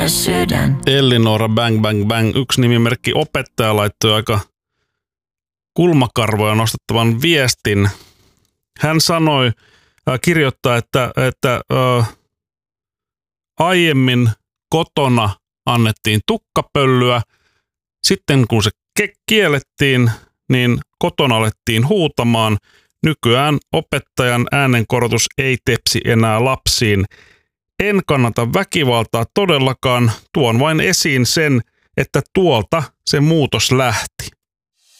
Ellinora Bang Bang Bang, yksi nimimerkki opettaja, laittoi aika kulmakarvoja nostettavan viestin. Hän sanoi, kirjoittaa, että aiemmin kotona annettiin tukkapöllyä. Sitten kun se kiellettiin, niin kotona alettiin huutamaan. Nykyään opettajan äänenkorotus ei tepsi enää lapsiin. En kannata väkivaltaa todellakaan, tuon vain esiin sen, että tuolta se muutos lähti.